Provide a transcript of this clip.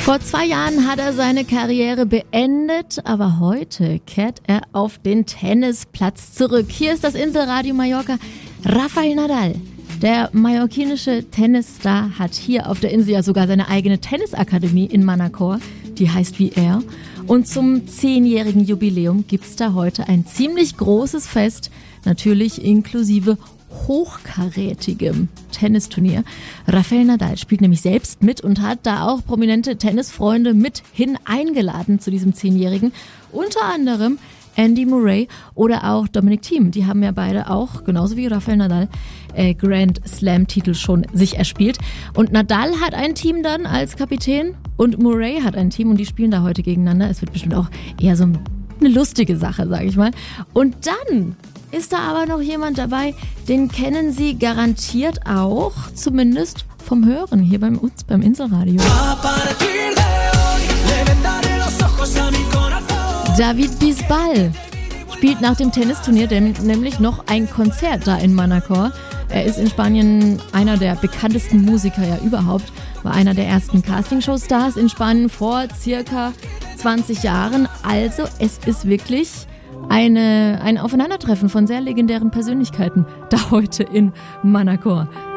Vor 2 Jahren hat er seine Karriere beendet, aber heute kehrt er auf den Tennisplatz zurück. Hier ist das Inselradio Mallorca. Rafael Nadal, der mallorquinische Tennisstar, hat hier auf der Insel ja sogar seine eigene Tennisakademie in Manacor. Die heißt wie er. Und zum 10-jährigen Jubiläum gibt's da heute ein ziemlich großes Fest, natürlich inklusive hochkarätigem Tennisturnier. Rafael Nadal spielt nämlich selbst mit und hat da auch prominente Tennisfreunde mit hin eingeladen zu diesem 10-Jährigen. Unter anderem Andy Murray oder auch Dominic Thiem. Die haben ja beide auch, genauso wie Rafael Nadal, Grand Slam-Titel schon sich erspielt. Und Nadal hat ein Team dann als Kapitän und Murray hat ein Team und die spielen da heute gegeneinander. Es wird bestimmt auch eher so eine lustige Sache, sag ich mal. Und dann ist da aber noch jemand dabei, den kennen Sie garantiert auch, zumindest vom Hören hier bei uns beim Inselradio. David Bisbal spielt nach dem Tennisturnier nämlich noch ein Konzert da in Manacor. Er ist in Spanien einer der bekanntesten Musiker ja überhaupt, war einer der ersten Castingshow-Stars in Spanien vor circa 20 Jahren. Also es ist wirklich ein Aufeinandertreffen von sehr legendären Persönlichkeiten da heute in Manacor.